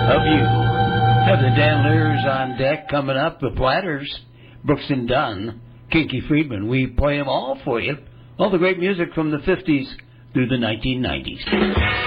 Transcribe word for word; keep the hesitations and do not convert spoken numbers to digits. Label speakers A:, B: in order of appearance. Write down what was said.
A: of you. Have the Dan Lears on deck coming up, the Platters, Brooks and Dunn, Kinky Friedman. We play them all for you. All the great music from the fifties through the nineteen nineties.